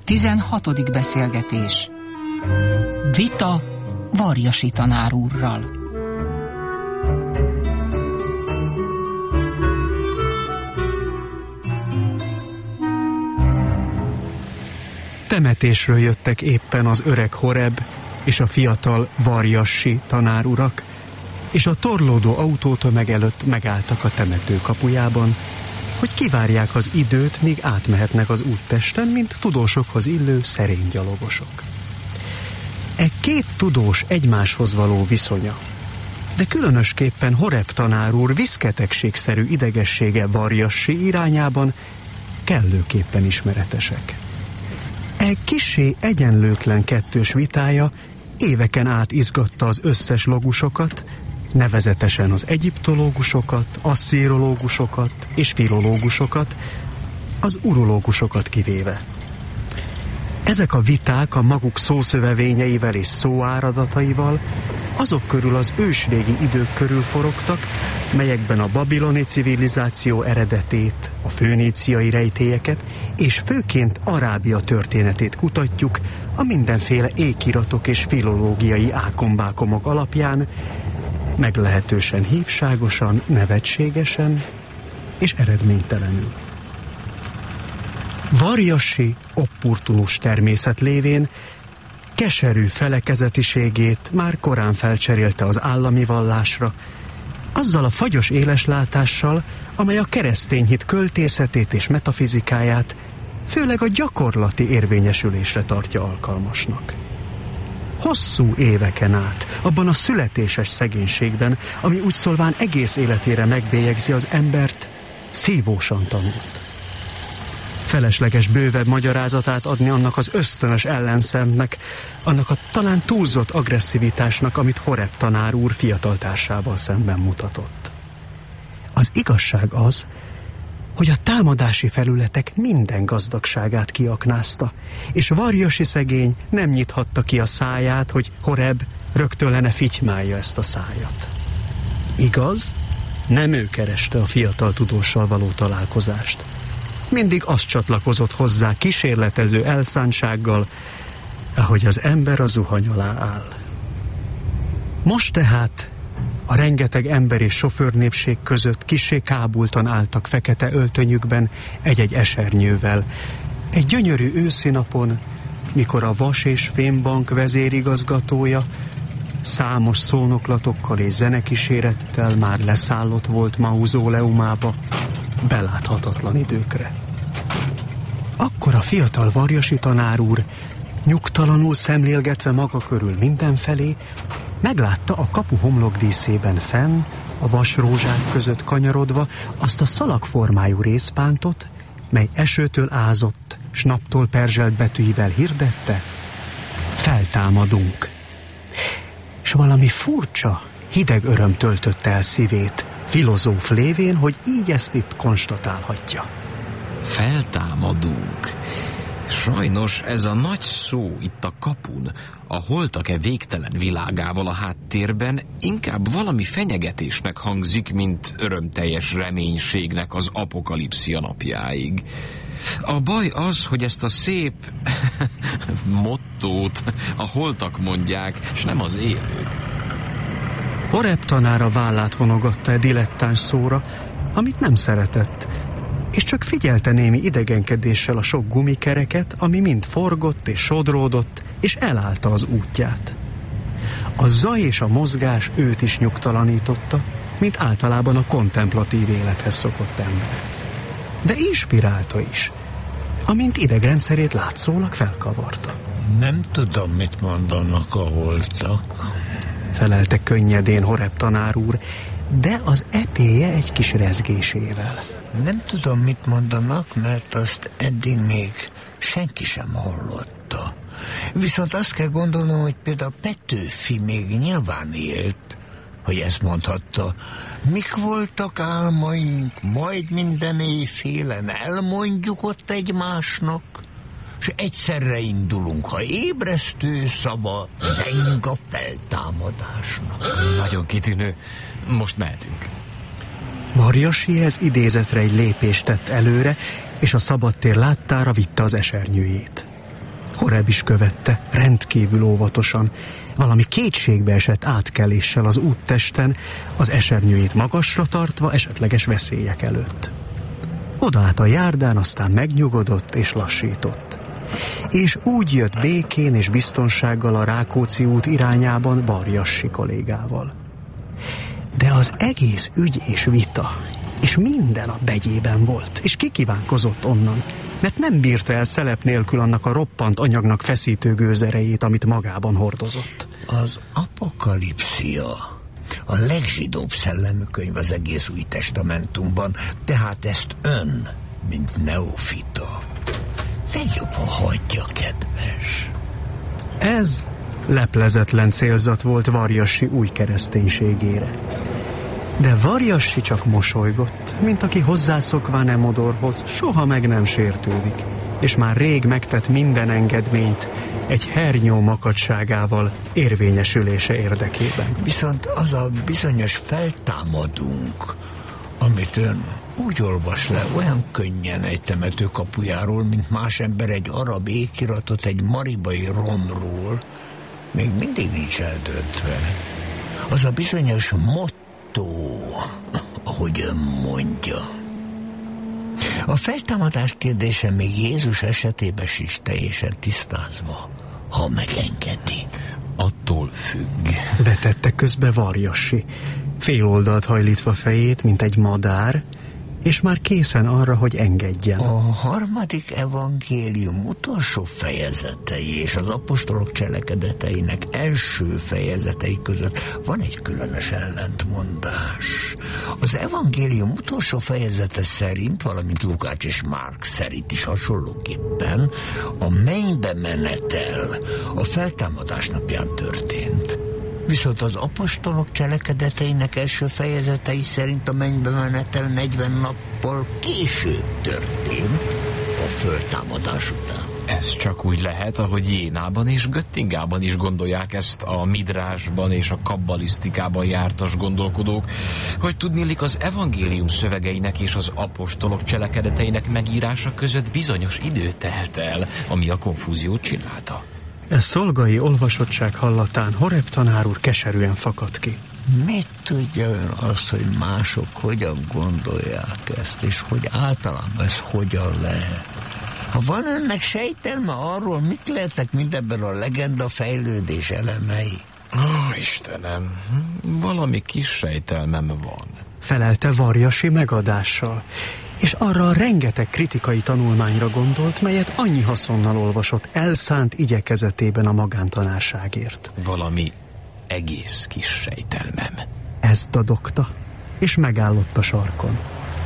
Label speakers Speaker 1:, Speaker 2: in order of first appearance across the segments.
Speaker 1: 16. beszélgetés. Vita Varjasi tanár úrral.
Speaker 2: Temetésről jöttek éppen az öreg Horeb és a fiatal Varjasi tanárurak, és a torlódó autótömeg előtt megálltak a temető kapujában, hogy kivárják az időt, míg átmehetnek az úttesten, mint tudósokhoz illő szerény gyalogosok. Két tudós egymáshoz való viszonya, de különösképpen Horeb tanár úr viszketegségszerű idegessége Varjasi irányában kellőképpen ismeretesek. Kissé egyenlőtlen kettős vitája éveken át izgatta az összes logusokat, nevezetesen az egyiptológusokat, asszírológusokat és filológusokat, az urológusokat kivéve. Ezek a viták a maguk szószövevényeivel és szóáradataival azok körül az ősrégi idők körül forogtak, melyekben a babiloni civilizáció eredetét, a föníciai rejtélyeket és főként Arábia történetét kutatjuk a mindenféle ékiratok és filológiai ákombákomok alapján, meglehetősen hívságosan, nevetségesen és eredménytelenül. Varjasi opportunus természet lévén keserű felekezetiségét már korán felcserélte az állami vallásra, azzal a fagyos éleslátással, amely a keresztény hit költészetét és metafizikáját főleg a gyakorlati érvényesülésre tartja alkalmasnak. Hosszú éveken át, abban a születéses szegénységben, ami úgy szólván egész életére megbélyegzi az embert, szívósan tanult. Felesleges bővebb magyarázatát adni annak az ösztönös ellenszemnek, annak a talán túlzott agresszivitásnak, amit Horeb tanár úr fiataltársával szemben mutatott. Az igazság az, hogy a támadási felületek minden gazdagságát kiaknázta, és Varjasi szegény nem nyithatta ki a száját, hogy Horeb rögtön le ne fitymálja ezt a szájat. Igaz, nem ő kereste a fiatal tudóssal való találkozást. Mindig az csatlakozott hozzá kísérletező elszántsággal, ahogy az ember a zuhany alá áll. Most tehát a rengeteg ember és sofőrnépség között kissé kábultan álltak fekete öltönyükben egy-egy esernyővel. Egy gyönyörű őszi napon, mikor a Vas- és Fémbank vezérigazgatója számos szónoklatokkal és zenekísérettel már leszállott volt mauzóleumába, beláthatatlan időkre. Akkor a fiatal Varjasi tanár úr, nyugtalanul szemlélgetve maga körül mindenfelé, meglátta a kapu homlokdíszében fenn, a vasrózsák között kanyarodva azt a szalagformájú rézpántot, mely esőtől ázott, s naptól perzselt betűivel hirdette: feltámadunk. S valami furcsa, hideg öröm töltötte el szívét, filozóf lévén, hogy így ezt itt konstatálhatja.
Speaker 3: Feltámadunk. Sajnos ez a nagy szó itt a kapun, a holtak-e végtelen világával a háttérben inkább valami fenyegetésnek hangzik, mint örömteljes reménységnek az apokalipszia napjáig. A baj az, hogy ezt a szép mottót a holtak mondják, és nem az élők.
Speaker 2: Horeb tanár a vállát vonogatta egy dilettáns szóra, amit nem szeretett, és csak figyelte némi idegenkedéssel a sok gumikereket, ami mind forgott és sodródott, és elállta az útját. A zaj és a mozgás őt is nyugtalanította, mint általában a kontemplatív élethez szokott embert. De inspirálta is, amint idegrendszerét látszólag felkavarta.
Speaker 4: Nem tudom, mit mondanak a holtak,
Speaker 2: felelte könnyedén Horeb tanár úr, de az epéje egy kis rezgésével.
Speaker 4: Nem tudom, mit mondanak, mert azt eddig még senki sem hallotta. Viszont azt kell gondolnom, hogy például Petőfi még nyilván élt, hogy ezt mondhatta: mik voltak álmaink, majd minden éjfélen elmondjuk ott egymásnak, és egyszerre indulunk, ha ébresztő szava zeng a feltámadásnak.
Speaker 3: Nagyon kitűnő. Most mehetünk.
Speaker 2: Varjasi ez idézetre egy lépést tett előre, és a szabadtér láttára vitte az esernyőjét. Horeb is követte, rendkívül óvatosan, valami kétségbe esett átkeléssel az úttesten, az esernyőjét magasra tartva esetleges veszélyek előtt. Odaállt a járdán, aztán megnyugodott és lassított. És úgy jött békén és biztonsággal a Rákóczi út irányában Varjassy kollégával. De az egész ügy és vita, és minden a begyében volt, és kikívánkozott onnan, mert nem bírta el szelep nélkül annak a roppant anyagnak feszítő gőzerejét, amit magában hordozott.
Speaker 4: Az apokalipszia a legzsidóbb szellemű könyv az egész Új Testamentumban, tehát ezt ön, mint neofita, legjobb, ha hagyja, kedves.
Speaker 2: Ez leplezetlen célzat volt Varjassy új kereszténységére. De Varjassy csak mosolygott, mint aki hozzászokván e modorhoz soha meg nem sértődik, és már rég megtett minden engedményt egy hernyó makadságával érvényesülése érdekében.
Speaker 4: Viszont az a bizonyos feltámadunk, amit ön úgy olvas le olyan könnyen egy temető kapujáról, mint más ember egy arab ékiratot egy maribai romról, még mindig nincs eldöntve. Az a bizonyos motto, ahogy ön mondja. A feltámadás kérdése még Jézus esetében sincs teljesen tisztázva, ha megengedi.
Speaker 3: Attól függ.
Speaker 2: Vetette közbe Varjassy, féloldalt hajlítva fejét, mint egy madár, és már készen arra, hogy engedjen.
Speaker 4: A harmadik evangélium utolsó fejezetei és az apostolok cselekedeteinek első fejezetei között van egy különös ellentmondás. Az evangélium utolsó fejezete szerint, valamint Lukács és Márk szerint is hasonlóképpen, a mennybe menetel a feltámadás napján történt. Viszont az apostolok cselekedeteinek első fejezetei szerint a mennybe menetel 40 nappal később történt, a föltámadás után.
Speaker 3: Ez csak úgy lehet, ahogy Jénában és Göttingában is gondolják ezt a midrásban és a kabbalisztikában jártas gondolkodók, hogy tudniillik az evangélium szövegeinek és az apostolok cselekedeteinek megírása között bizonyos idő telt el, ami a konfúziót csinálta.
Speaker 2: E szolgai olvasottság hallatán Horeb tanár úr keserűen fakadt ki.
Speaker 4: Mit tudja ön azt, hogy mások hogyan gondolják ezt, és hogy általában ez hogyan lehet? Ha van önnek sejtelme arról, mit lehetnek mindebben a legenda fejlődés elemei?
Speaker 3: Istenem, valami kis sejtelmem van.
Speaker 2: Felelte Varjassy megadással, és arra a rengeteg kritikai tanulmányra gondolt, melyet annyi haszonnal olvasott elszánt igyekezetében a magántanárságért.
Speaker 3: Valami egész kis sejtelmem.
Speaker 2: Ezt dadogta, és megállott a sarkon.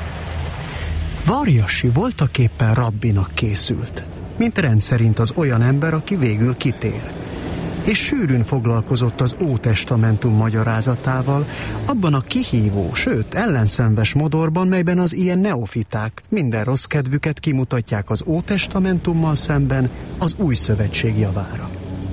Speaker 2: Varjassy voltaképpen rabbinak készült, mint rendszerint az olyan ember, aki végül kitér. És sűrűn foglalkozott az Ótestamentum magyarázatával, abban a kihívó, sőt ellenszenves modorban, melyben az ilyen neofiták minden rossz kedvüket kimutatják az Ótestamentummal szemben az Új Szövetség javára.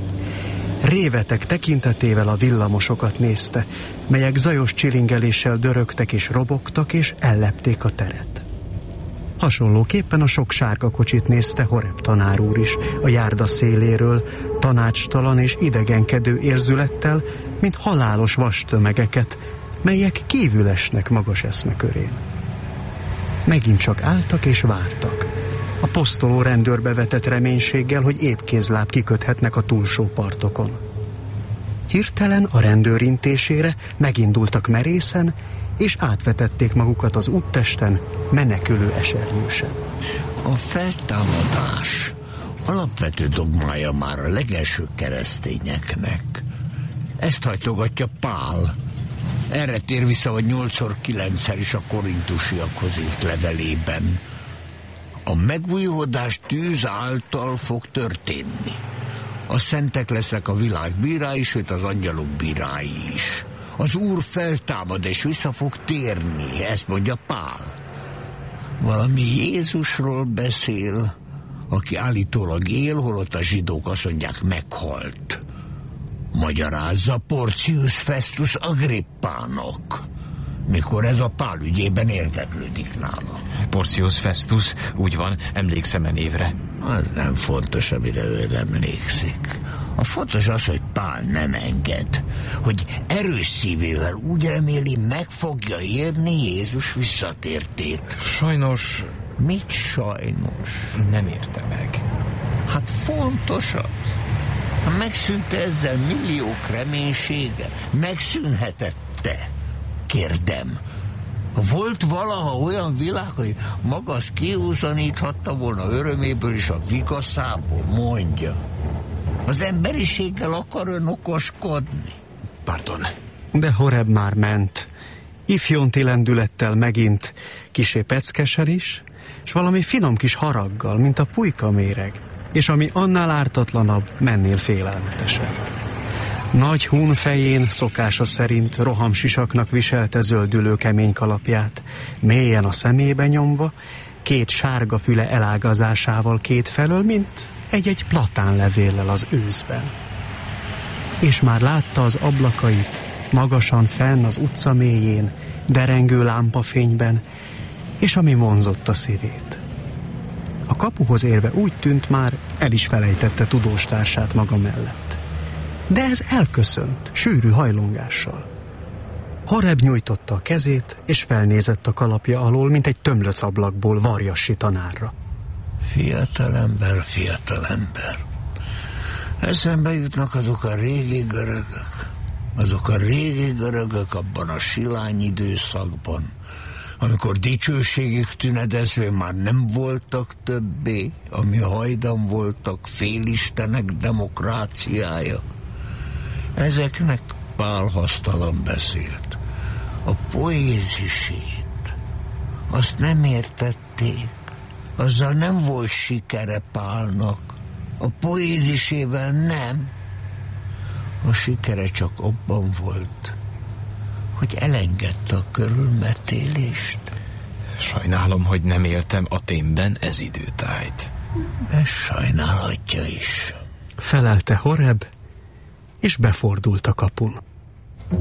Speaker 2: Révetek tekintetével a villamosokat nézte, melyek zajos csilingeléssel dörögtek és robogtak, és ellepték a teret. Hasonlóképpen a sok sárga kocsit nézte Horeb tanár úr is a járda széléről, tanácstalan és idegenkedő érzülettel, mint halálos vastömegeket, melyek kívül esnek magas eszmekörén. Megint csak álltak és vártak, a posztoló rendőrbe vetett reménységgel, hogy épp kézláb kiköthetnek a túlsó partokon. Hirtelen a rendőr intésére megindultak merészen, és átvetették magukat az úttesten menekülő esernyősen.
Speaker 4: A feltámadás alapvető dogmája már a legelső keresztényeknek. Ezt hajtogatja Pál. Erre tér vissza, hogy 8-9-szer is a korintusiakhoz írt levelében. A megújulás tűz által fog történni. A szentek lesznek a világ bírái, sőt az angyalok bírái is. Az Úr feltámad és vissza fog térni, ezt mondja Pál. Valami Jézusról beszél, aki állítólag él, holott a zsidók azt mondják, meghalt. Magyarázza Porcius Festus Agrippának. mikor ez a Pál ügyében érdeklődik nála.
Speaker 3: Porcius Festus, úgy van, emlékszem a névre.
Speaker 4: Az nem fontos, amire ő emlékszik. A fontos az, hogy Pál nem enged, hogy erős szívével úgy reméli, meg fogja érni Jézus visszatértét.
Speaker 3: Sajnos...
Speaker 4: Mit sajnos?
Speaker 3: Nem érte meg.
Speaker 4: Hát fontos az. Megszűnte ezzel milliók reménysége? Megszűnhetette? Kérdem. Volt valaha olyan világ, hogy maga azt kihúzaníthatta volna öröméből és a vigaszából? Mondja. Az emberiséggel akar ön okoskodni?
Speaker 3: Pardon.
Speaker 2: De Horeb már ment. Ifjonti lendülettel megint, kisé peckesen is, s valami finom kis haraggal, mint a pulyka méreg, és ami annál ártatlanabb, mennél félelmetesebb. Nagy hún fején szokása szerint rohamsisaknak viselte zöldülő kemény kalapját, mélyen a szemébe nyomva, két sárga füle elágazásával két felől, mint egy-egy platánlevéllel az őszben. És már látta az ablakait, magasan fenn az utca mélyén, derengő lámpafényben, és ami vonzott a szívét. A kapuhoz érve úgy tűnt, már el is felejtette tudóstársát maga mellett. De ez elköszönt, sűrű hajlongással. Horeb nyújtotta a kezét, és felnézett a kalapja alól, mint egy tömlöc ablakból Varjassi tanárra.
Speaker 4: Fiatalember, fiatalember. Eszembe jutnak azok a régi görögök. Azok a régi görögök abban a silány időszakban, amikor dicsőségük tünedezve már nem voltak többé, ami hajdan voltak félistenek demokráciája. Ezeknek Pál hasztalan beszélt. A poézisét, azt nem értették, azzal nem volt sikere Pálnak, a poézisével nem. A sikere csak abban volt, hogy elengedte a körülmetélést.
Speaker 3: Sajnálom, hogy nem éltem Athénben ez időtájt.
Speaker 4: Ezt sajnálhatja is.
Speaker 2: Felelte Horeb, és befordult a kapun.